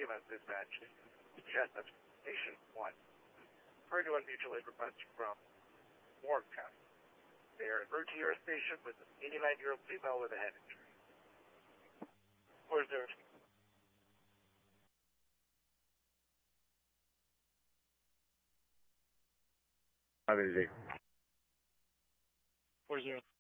ambulance dispatch. Chestnut Station 1. Refer to a mutual aid request from Warren County. They are en route to your station with an 89-year-old female with a head injury. Where's their... 580. 40.